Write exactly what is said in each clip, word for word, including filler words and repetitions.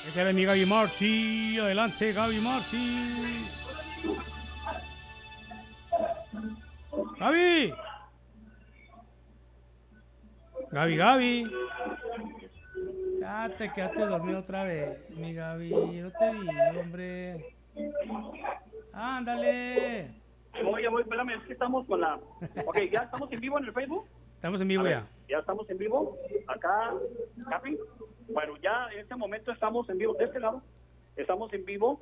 Esa es mi Gaby Martí. Adelante, Gaby Martí. Gaby. Gaby, Gaby. Ya te quedaste dormido otra vez, mi Gaby. No te digo, hombre. Ándale. Oye, voy, espérame, es que estamos con la... Ok, ¿ya estamos en vivo en el Facebook? Estamos en A vivo ver, ya. ya estamos en vivo. Acá, Capi. Bueno, ya en este momento estamos en vivo. De este lado, estamos en vivo.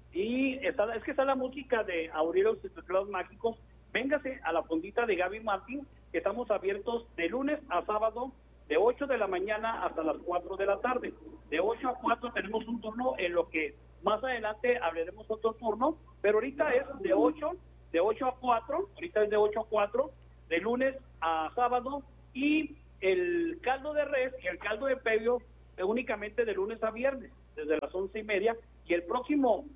Y está, es que está la música de Aurelio y sus Teclados Mágicos. Véngase a la fondita de Gaby Martín, que estamos abiertos de lunes a sábado, de ocho de la mañana hasta las cuatro de la tarde. De ocho a cuatro tenemos un turno en lo que más adelante hablaremos otro turno, pero ahorita es de ocho, de ocho a cuatro, ahorita es de ocho a cuatro, de lunes a sábado, y el caldo de res y el caldo de pebio es únicamente de lunes a viernes, desde las once y media, y el próximo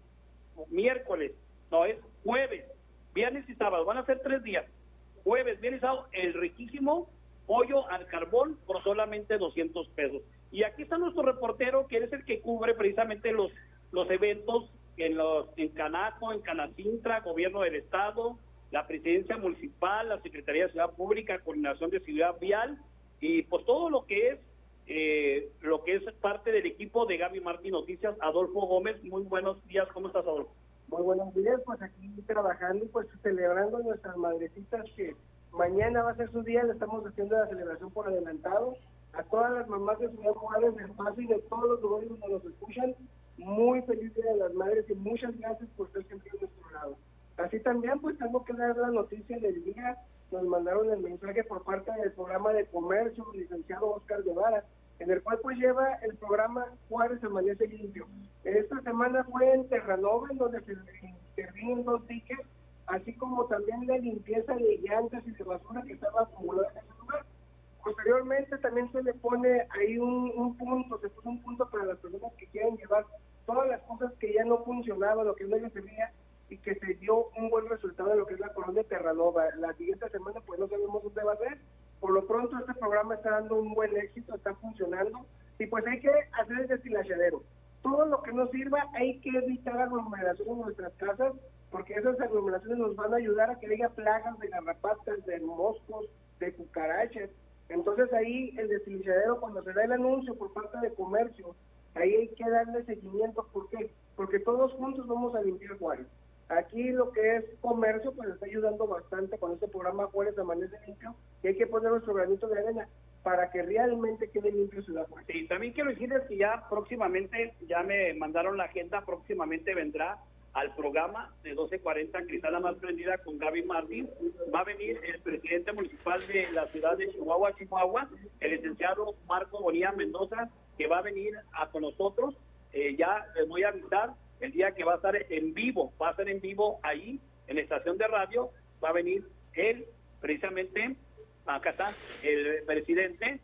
miércoles, no, es jueves, viernes y sábado, van a ser tres días, jueves, viernes y sábado, el riquísimo pollo al carbón por solamente doscientos pesos. Y aquí está nuestro reportero, que es el que cubre precisamente los los eventos en los en Canaco, en Canacintra, Gobierno del Estado, la Presidencia Municipal, la Secretaría de Ciudad Pública, Coordinación de Ciudad Vial, y pues todo lo que es eh, lo que es parte del equipo de Gaby Martín Noticias. Adolfo Gómez, muy buenos días, ¿cómo estás, Adolfo? Muy buenos días, pues aquí trabajando y pues celebrando nuestras madrecitas, que mañana va a ser su día. Le estamos haciendo la celebración por adelantado a todas las mamás de Ciudad Juárez, del Paso y de todos los lugares donde nos escuchan. Muy feliz Día de las Madres y muchas gracias por estar siempre a nuestro lado. Así también pues tengo que dar la noticia del día. Nos mandaron el mensaje por parte del programa de comercio, licenciado Oscar Guevara, en el cual pues lleva el programa Juárez Amanece Limpio. Esta semana fue en Terranova, en donde se intervienen dos tickets, así como también la limpieza de llantas y de basura que estaba acumulada en ese lugar. Posteriormente también se le pone ahí un, un punto, se puso un punto para las personas que quieren llevar todas las cosas que ya no funcionaban, lo que no les servía, y que se dio un buen resultado en lo que es la colonia Terranova. La siguiente semana pues no sabemos dónde va a ser. Por lo pronto este programa está dando un buen éxito, está funcionando, y pues hay que hacer el destilachadero. Todo lo que nos sirva hay que evitar aglomeración en nuestras casas, porque esas aglomeraciones nos van a ayudar a que haya plagas de garrapatas, de moscos, de cucarachas. Entonces ahí el destilachadero, cuando se da el anuncio por parte de comercio, ahí hay que darle seguimiento. ¿Por qué? Porque todos juntos vamos a limpiar Juárez. Aquí lo que es comercio pues está ayudando bastante con este programa Juárez Amanece Limpio, y hay que poner nuestro granito de arena para que realmente quede limpio Ciudad Juárez. Sí, también quiero decirles que ya próximamente, ya me mandaron la agenda, próximamente vendrá al programa de doce cuarenta Cristal Más Prendida con Gaby Martín. Va a venir el presidente municipal de la ciudad de Chihuahua, Chihuahua, el licenciado Marco Bonilla Mendoza, que va a venir a con nosotros. Eh, ya les voy a avisar el día que va a estar en vivo, va a estar en vivo ahí, en la estación de radio. Va a venir él, precisamente, acá está, el presidente,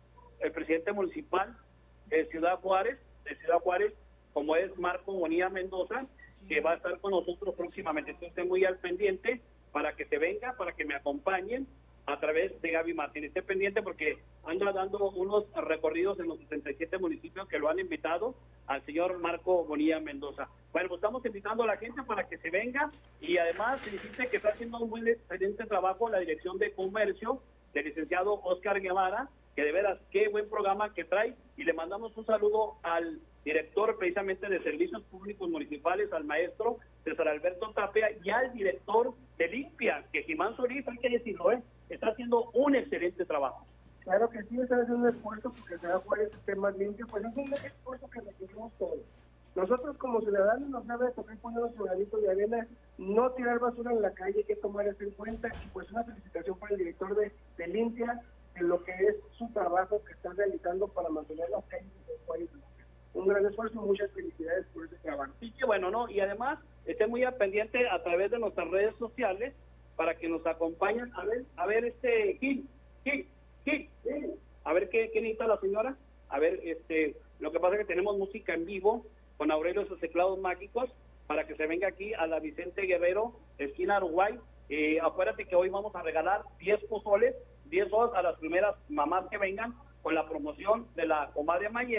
el presidente municipal de Ciudad Juárez, de Ciudad Juárez, como es Marco Bonilla Mendoza, que va a estar con nosotros próximamente. Entonces, esté muy al pendiente para que se venga, para que me acompañen a través de Gaby Martín. Esté pendiente porque anda dando unos recorridos en los sesenta y siete municipios que lo han invitado al señor Marco Bonilla Mendoza. Bueno, pues estamos invitando a la gente para que se venga, y además se dice que está haciendo un muy excelente trabajo la Dirección de Comercio del licenciado Oscar Guevara, que de veras, qué buen programa que trae, y le mandamos un saludo al director precisamente de Servicios Públicos Municipales, al maestro César Alberto Tapia, y al director de Limpia, que Jimán Solís, hay que decirlo, ¿eh? está haciendo un excelente trabajo. Claro que sí, está haciendo un esfuerzo porque Ciudad Juárez esté más limpio, pues es un esfuerzo que requerimos todos. Nosotros como ciudadanos nos debe tocar poner nuestro granito de arena, no tirar basura en la calle, hay que tomar eso en cuenta, y pues una felicitación para el director de, de Limpia, en lo que es su trabajo que está realizando para mantener las calles de Juárez. Un gran esfuerzo, muchas felicidades por ese trabajo. Sí, que bueno, ¿no? Y además, esté muy al pendiente a través de nuestras redes sociales para que nos acompañen. A ver, a ver, este, Gil, Gil, Gil, Gil. A ver qué, qué necesita la señora. A ver, este, lo que pasa es que tenemos música en vivo con Aurelio y sus Teclados Mágicos para que se venga aquí a la Vicente Guerrero, esquina Uruguay. Eh, acuérdate que hoy vamos a regalar diez pozoles, diez horas a las primeras mamás que vengan con la promoción de la comadre Mayela,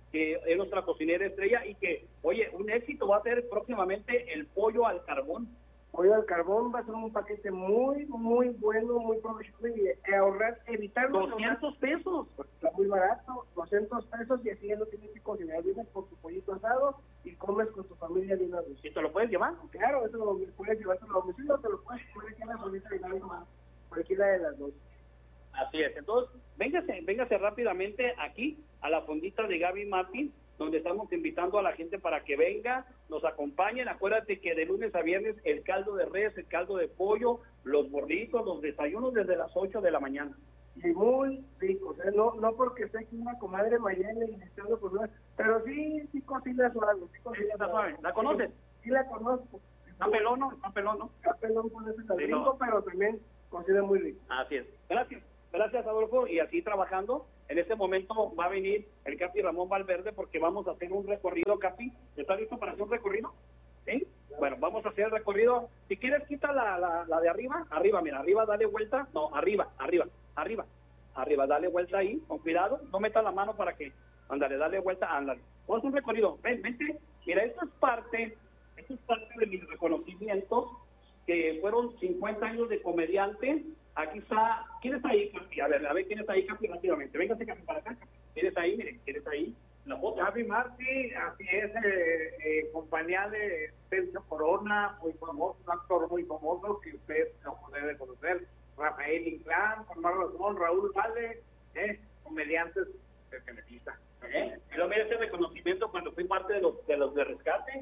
que es nuestra cocinera estrella y que, oye, un éxito va a ser próximamente el pollo al carbón. Pollo al carbón va a ser un paquete muy, muy bueno, muy provechoso y ahorrar, evitar doscientos pesos. Está muy barato, doscientos pesos y así ya no tienes que cocinar, vienes por tu pollito asado y comes con tu familia de una vez. ¿Y te lo puedes llevar? Claro, eso lo puedes llevar a domicilio, te lo puedes poner aquí en la bolita de nada más, cualquiera de las dos. Así es, entonces, véngase, véngase rápidamente aquí a la fondita de Gaby Martín, donde estamos invitando a la gente para que venga, nos acompañen. Acuérdate que de lunes a viernes el caldo de res, el caldo de pollo, los burritos, los desayunos desde las ocho de la mañana. Y muy ricos, ¿eh? no, no porque esté aquí una comadre mañana y echando cosas, pero sí, sí cocina suave, sí cocina suave. ¿La conoces? Sí, la conozco. Está pelón, ¿no? Está pelón, ¿no? Está pelón con ese Sí, rico, no. pero también cocina muy rico. Así es. Gracias. Gracias, Adolfo. Y así trabajando. En este momento va a venir el Capi Ramón Valverde porque vamos a hacer un recorrido, Capi. ¿Estás listo para hacer un recorrido? ¿Sí? Bueno, vamos a hacer el recorrido. Si quieres, quita la, la, la de arriba. Arriba, mira, arriba, dale vuelta. No, arriba, arriba, arriba. Arriba, dale vuelta ahí, con cuidado. No metas la mano para que... Ándale, dale vuelta, ándale. Vamos a hacer un recorrido. Ven, vente. Mira, esto es parte, esto es parte de mis reconocimientos, que fueron cincuenta años de comediante. Aquí está, ¿quién está ahí, Capi? A ver, a ver, ¿quién está ahí, Capi? Rápidamente, véngase, Capi, para acá, Capi. ¿Quién está ahí? Miren, ¿quién está ahí? La foto. Gaby Martín, así es, eh, eh, compañía de Sergio Corona, muy famoso, un actor muy famoso que usted lo puede conocer, Rafael Inclán, Juan Manuel Razón, Raúl Vale, eh, comediantes de Televisa. ¿Eh? Yo me ese reconocimiento cuando fui parte de los de, los de rescate.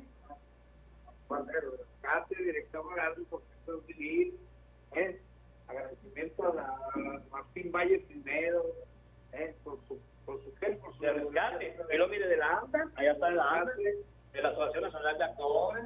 Parte de rescate, director de arte por sector civil, eh, agradecimiento a la, a Martín Valle primero, eh, por su por su por su de rescate. Pero mire, de la ANDA, allá está la ANDA, de la Asociación Nacional de Actores,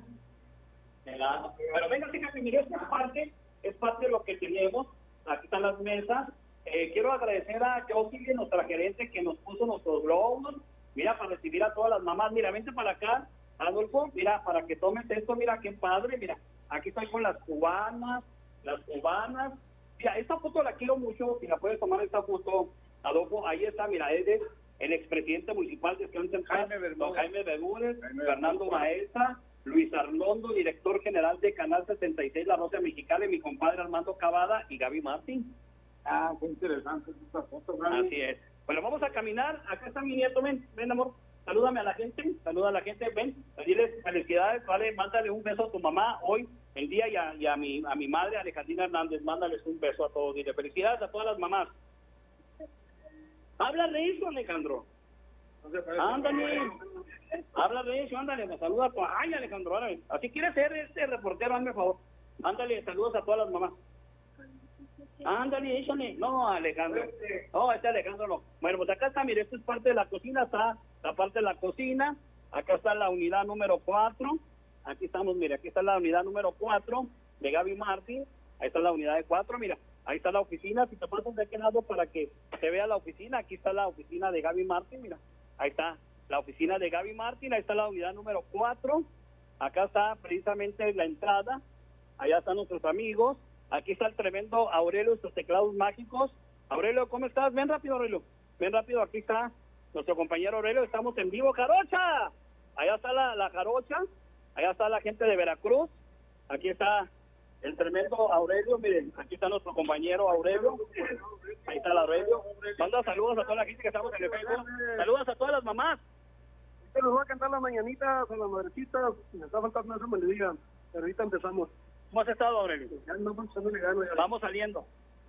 de la ANDA. Pero venga, fíjate, mire, esta parte es parte de lo que tenemos. Aquí están las mesas. Eh, quiero agradecer a Jocelyn, nuestra gerente, que nos puso nuestros globos. Mira, para recibir a todas las mamás. Mira, vente para acá, Adolfo. Mira, para que tomes esto. Mira, qué padre. Mira, aquí estoy con las cubanas, las cubanas. Mira, esta foto la quiero mucho. Si la puedes tomar esta foto, Adolfo, ahí está. Mira, es de el expresidente municipal de Jaime Bermúdez, Jaime Bermúdez, Fernando Maestra, Luis Arnondo, director general de Canal setenta y seis, La Rosa Mexicana, y mi compadre Armando Cavada y Gaby Martín. Ah, qué interesante esta foto, Gaby. Así es. Bueno, vamos a caminar. Acá está mi nieto, ven, ven, amor. Salúdame a la gente, saluda a la gente, ven. Diles felicidades, vale, mándale un beso a tu mamá hoy, el día, y a, y a mi a mi madre, Alejandrina Hernández, mándales un beso a todos. Dile felicidades a todas las mamás. Habla de eso, Alejandro. Ándale. Habla de eso, ándale, me saluda a tu... Ay, Alejandro, ándale. Así quieres ser este reportero, hazme favor. Ándale, saludos a todas las mamás. Ándale, échale. No, Alejandro. No, este Alejandro no. Bueno, pues acá está, mire, esto es parte de la cocina, está la parte de la cocina. Acá está la unidad número cuatro. Aquí estamos, mire, aquí está la unidad número cuatro de Gaby Martín. Ahí está la unidad de cuatro, mira. Ahí está la oficina. Si te pasas de aquel lado para que se vea la oficina, aquí está la oficina de Gaby Martín, mira. Ahí está la oficina de Gaby Martín. Ahí está la unidad número cuatro. Acá está precisamente la entrada. Allá están nuestros amigos. Aquí está el tremendo Aurelio, sus teclados mágicos. Aurelio, ¿cómo estás? Ven rápido, Aurelio. Ven rápido, aquí está nuestro compañero Aurelio. Estamos en vivo, Jarocha. Allá está la, la Jarocha. Allá está la gente de Veracruz. Aquí está el tremendo Aurelio. Miren, aquí está nuestro compañero Aurelio. Ahí está el Aurelio. Manda saludos a toda la gente que estamos en el Facebook. Saludos a todas las mamás. Usted nos va a cantar las mañanitas a las madrecitas. Me está faltando esa melodía. Pero ahorita empezamos. ¿Cómo has estado, Aurelio? Ya andamos echándole ganas. Vamos saliendo.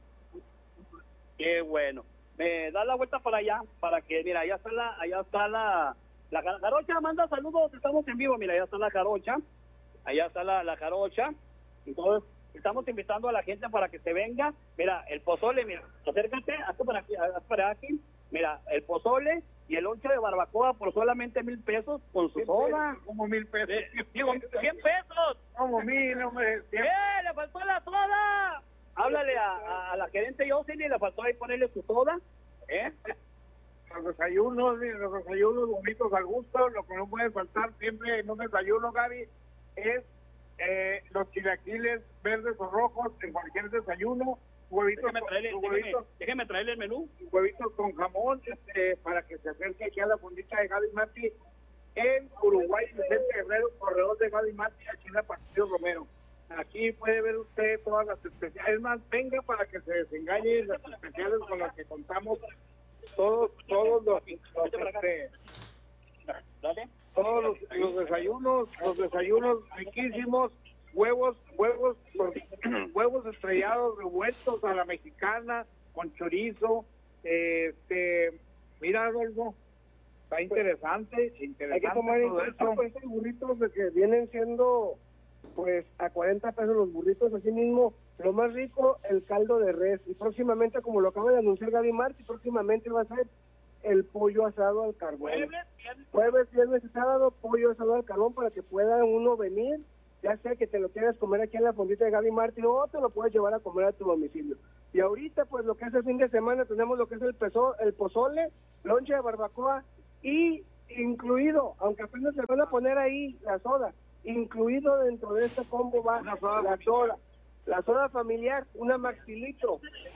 Qué bueno. Me da la vuelta para allá, para que, mira, allá está la, allá está la, la Jarocha, manda saludos, estamos en vivo, mira, allá está la Jarocha, allá está la, la Jarocha. Entonces, estamos invitando a la gente para que se venga. Mira, el pozole, mira, acércate, hazte para aquí, hazte para aquí. Mira, el pozole y el lonche de barbacoa por solamente mil pesos con su soda. Como mil pesos. Eh, digo, cien pesos. Como mil, hombre. ¡Eh, le faltó la soda! Háblale a, a, a la gerente Jocelyn, le faltó ahí ponerle su soda. ¿Eh? Los desayunos, los desayunos bonitos al gusto, lo que no puede faltar siempre en un desayuno, Gaby, es eh, los chilaquiles verdes o rojos en cualquier desayuno, huevitos, Déjeme traerle, con, déjeme, huevitos, déjeme traerle el menú. huevitos con jamón, este, para que se acerque aquí a la fondita de Gaby Martí en Uruguay, Vicente Guerrero, corredor de Gaby Martí, aquí en la Partido Romero. Aquí puede ver usted todas las especiales. Es más, venga para que se desengañe las especiales con las que contamos todos, todos los, los, este, Dale. todos los, los desayunos, los desayunos riquísimos, huevos, huevos, con- huevos estrellados revueltos a la mexicana, con chorizo, este, mira Adolfo, está interesante, interesante Hay que tomar en todo cuenta esto. pues estos burritos de que vienen siendo pues a cuarenta pesos los burritos, así mismo lo más rico, el caldo de res, y próximamente, como lo acaba de anunciar Gaby Martí, próximamente va a ser el pollo asado al carbón. Jueves, viernes y sábado, pollo asado al carbón para que pueda uno venir, ya sea que te lo quieras comer aquí en la fondita de Gaby Martí o te lo puedes llevar a comer a tu domicilio. Y ahorita, pues lo que es el fin de semana, tenemos lo que es el, peso, el pozole, lonche de barbacoa y incluido, aunque apenas se van a poner ahí la soda, incluido dentro de este combo va la soda, la soda familiar, una maxi litro.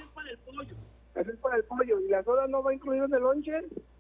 Ese es para el pollo. ¿Y la soda no va incluido en el lonche?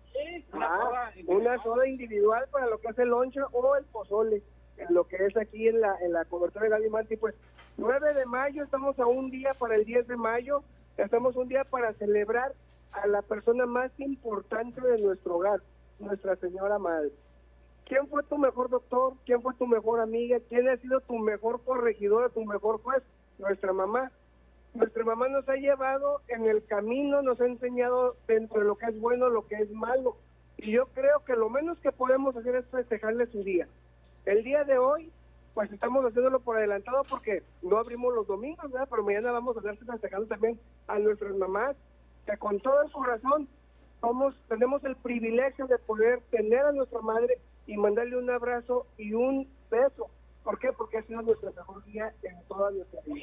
Ah, una soda individual para lo que es el lonche o el pozole, en lo que es aquí en la en la cobertura de Gaby Martí. Pues nueve de mayo, estamos a un día para el diez de mayo, estamos un día para celebrar a la persona más importante de nuestro hogar, Nuestra Señora Madre. ¿Quién fue tu mejor doctor? ¿Quién fue tu mejor amiga? ¿Quién ha sido tu mejor corregidora, tu mejor juez? Nuestra mamá. Nuestra mamá nos ha llevado en el camino, nos ha enseñado dentro de lo que es bueno, lo que es malo. Y yo creo que lo menos que podemos hacer es festejarle su día. El día de hoy, pues estamos haciéndolo por adelantado porque no abrimos los domingos, ¿verdad? Pero mañana vamos a estar festejando también a nuestras mamás, que con todo el corazón somos, tenemos el privilegio de poder tener a nuestra madre y mandarle un abrazo y un beso. ¿Por qué? Porque ha sido nuestro mejor día en toda nuestra vida.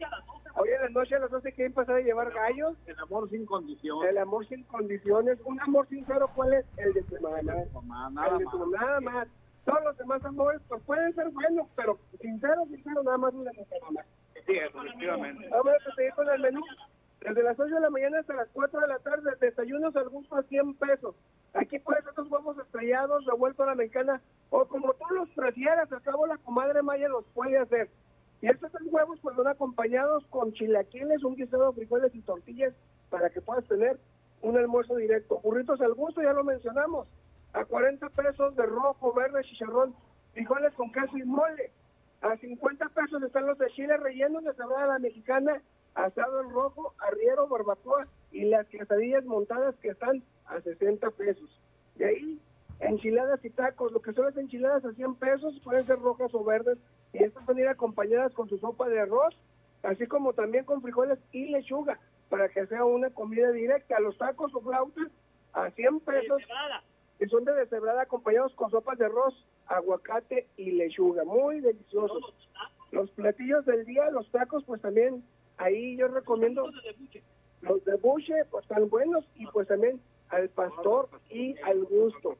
Hoy en la noche a las doce quieren pasar a llevar gallos. El amor sin condición. El amor sin condiciones. Un amor sincero, ¿cuál es? El de tu mamá. Mamá, El nada de tu más. mamá, nada más. Todos los demás amores pues pueden ser buenos, pero sincero, sincero, nada más el de nuestra mamá. Sí, efectivamente. Vamos a seguir con el menú. Desde las ocho de la mañana hasta las cuatro de la tarde, desayunos al gusto a cien pesos. Aquí puedes hacer tus huevos estrellados, revueltos a la mexicana, o como tú los prefieras, al cabo la comadre Maya los puede hacer. Y estos tres huevos pues son acompañados con chilaquiles, un guisado de frijoles y tortillas para que puedas tener un almuerzo directo. Burritos al gusto, ya lo mencionamos, a cuarenta pesos de rojo, verde, chicharrón, frijoles con queso y mole. A cincuenta pesos están los de chile rellenos de cebrada a la mexicana, asado en rojo, arriero, barbacoa y las quesadillas montadas que están a sesenta pesos. De ahí, enchiladas y tacos, lo que son las enchiladas a cien pesos, pueden ser rojas o verdes, y estas van a ir acompañadas con su sopa de arroz, así como también con frijoles y lechuga, para que sea una comida directa. Los tacos o flautas a cien pesos, y son de deshebrada acompañados con sopas de arroz, aguacate y lechuga, muy deliciosos. Los platillos del día, los tacos, pues también, ahí yo recomiendo los de buche, pues están buenos, y pues también al pastor y al gusto.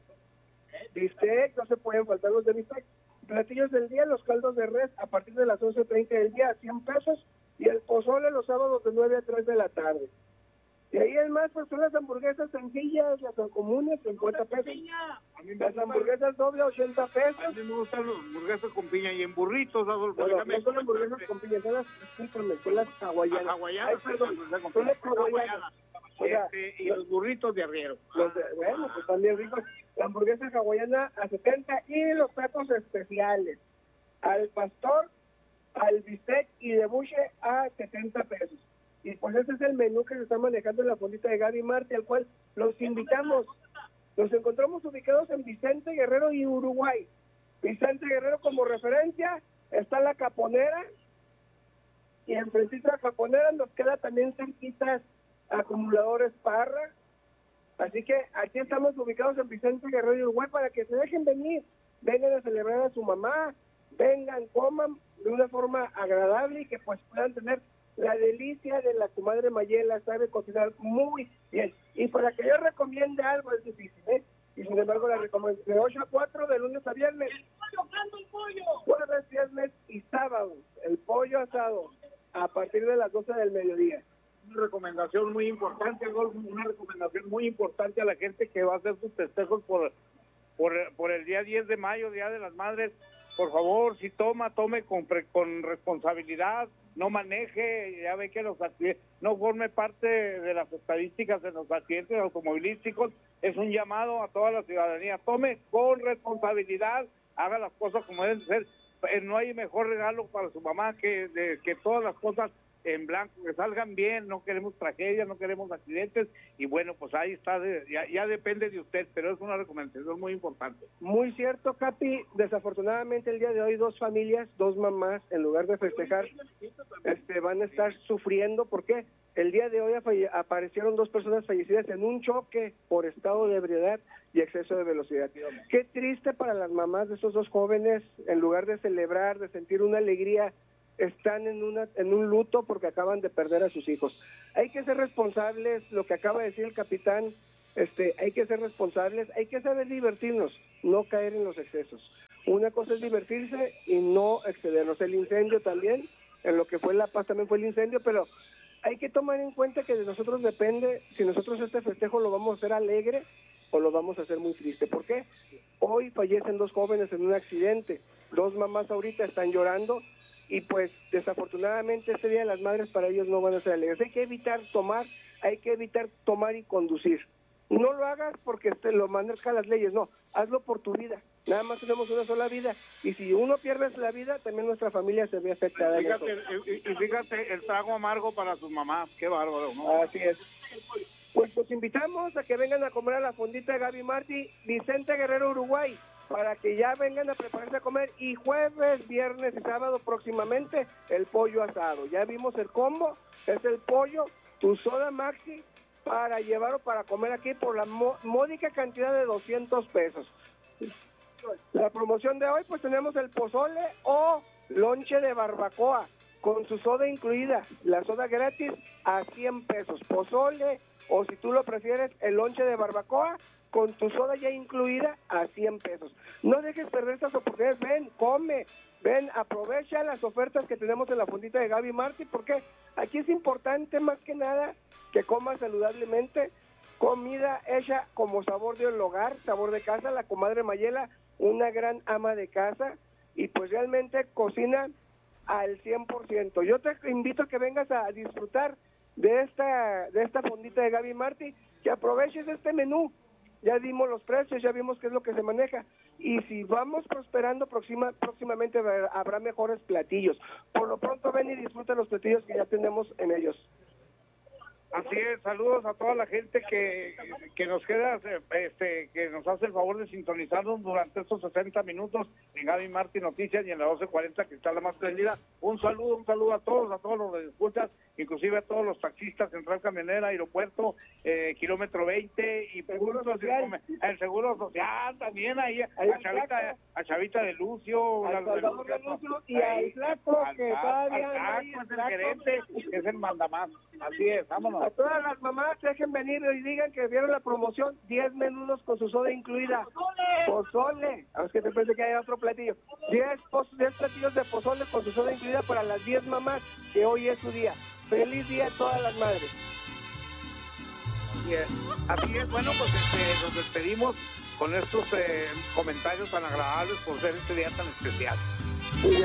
Bistec, no se pueden faltar los de bistec. Platillos del día, los caldos de res a partir de las once treinta del día a cien pesos, y el pozole los sábados de nueve a tres de la tarde. Y ahí es más, pues son las hamburguesas sencillas, las comunes, cincuenta pesos. Las hamburguesas doble, ochenta pesos. A mí me gustan los hamburguesas con piña y en burritos, Adolfo. Bueno, déjame no son hamburguesas con piña, son las, discúlpame, son las hawaianas. Ah, hawaianas, Ay, perdón, con son las piña. hawaianas. O sea, Este, y los burritos de arriero. Los de- bueno, pues también ricos. La hamburguesa hawaiana a setenta y los tacos especiales. Al pastor, al bistec y de buche a setenta pesos. Y pues ese es el menú que se está manejando en la fondita de Gaby Martí, al cual los invitamos. Nos encontramos ubicados en Vicente Guerrero y Uruguay. Vicente Guerrero como referencia, está la Caponera, y enfrentito a la Caponera nos queda también cerquitas Acumuladores Parra. Así que aquí estamos ubicados en Vicente Guerrero y Uruguay para que se dejen venir, vengan a celebrar a su mamá, vengan, coman de una forma agradable y que pues puedan tener la delicia de la comadre Mayela, sabe cocinar muy bien. Y para que yo recomiende algo es difícil, ¿eh? Y sin embargo la recomiendo de ocho a cuatro, de lunes a viernes. ¡El pollo, plando el pollo! Jueves, viernes y sábados, el pollo asado a partir de las doce del mediodía. una recomendación muy importante, Adolfo, una recomendación muy importante a la gente que va a hacer sus festejos por, por, por el día diez de mayo, Día de las Madres. Por favor, si toma, tome con, con responsabilidad, no maneje, ya ve que los accidentes, no forme parte de las estadísticas de los accidentes automovilísticos. Es un llamado a toda la ciudadanía, tome con responsabilidad, haga las cosas como deben ser. No hay mejor regalo para su mamá que, de, que todas las cosas en blanco, que salgan bien. No queremos tragedias, no queremos accidentes, y bueno, pues ahí está, ya, ya depende de usted, pero es una recomendación muy importante. Muy cierto, Capi. Desafortunadamente el día de hoy dos familias, dos mamás, en lugar de festejar, este, van a estar sufriendo. ¿Por qué? El día de hoy aparecieron dos personas fallecidas en un choque por estado de ebriedad y exceso de velocidad. Qué triste para las mamás de esos dos jóvenes. En lugar de celebrar, de sentir una alegría, están en una en un luto porque acaban de perder a sus hijos. Hay que ser responsables, lo que acaba de decir el capitán, este, hay que ser responsables, hay que saber divertirnos, no caer en los excesos. Una cosa es divertirse y no excedernos. El incendio también, en lo que fue La Paz también fue el incendio, pero hay que tomar en cuenta que de nosotros depende si nosotros este festejo lo vamos a hacer alegre o lo vamos a hacer muy triste. ¿Por qué? Hoy fallecen dos jóvenes en un accidente, dos mamás ahorita están llorando, y pues desafortunadamente este Día de las Madres para ellos no van a ser alegres. Hay que evitar tomar, hay que evitar tomar y conducir. No lo hagas porque te lo marcan las leyes, no, hazlo por tu vida. Nada más tenemos una sola vida, y si uno pierde la vida, también nuestra familia se ve afectada. Fíjate, y, y fíjate el trago amargo para sus mamás, qué bárbaro, ¿no? Así es. Pues los invitamos a que vengan a comer a la fondita de Gaby Martí, Vicente Guerrero, Uruguay, para que ya vengan a prepararse a comer, y jueves, viernes y sábado próximamente el pollo asado. Ya vimos el combo, es el pollo, tu soda maxi, para llevar o para comer aquí por la módica cantidad de doscientos pesos. La promoción de hoy, pues tenemos el pozole o lonche de barbacoa, con su soda incluida, la soda gratis a cien pesos, pozole, o si tú lo prefieres, el lonche de barbacoa, con tu soda ya incluida a cien pesos. No dejes perder estas oportunidades, ven, come, ven, aprovecha las ofertas que tenemos en la fondita de Gaby Martí, porque aquí es importante más que nada que comas saludablemente, comida hecha como sabor del hogar, sabor de casa. La comadre Mayela, una gran ama de casa, y pues realmente cocina al cien por ciento. Yo te invito a que vengas a disfrutar de esta, de esta fondita de Gaby Martí, que aproveches este menú. Ya dimos los precios, ya vimos qué es lo que se maneja, y si vamos prosperando, próxima, próximamente habrá mejores platillos. Por lo pronto ven y disfruta los platillos que ya tenemos en ellos. Así es, saludos a toda la gente que, que nos queda, este, que nos hace el favor de sintonizarnos durante estos sesenta minutos en Gaby Martí Noticias y en la doce cuarenta que está la más prendida. Un saludo, un saludo a todos, a todos los que escuchan, inclusive a todos los taxistas, Central Camionera, Aeropuerto, eh, Kilómetro veinte y Seguro Social. el Seguro Social también, ahí, a Chavita, a Chavita de Lucio, al Salvador de Lucio y al Flaco, que todavía al Flaco es el gerente, que es el mandamás. Así es, vámonos. A todas las mamás dejen venir y digan que vieron la promoción, diez menudos con su soda incluida. Pozole. A ver, que te parece que hay otro platillo. diez platillos de pozole con su soda incluida para las diez mamás, que hoy es su día. Feliz día a todas las madres. Así es, así es. Bueno, pues este, nos despedimos con estos eh, comentarios tan agradables por ser este día tan especial.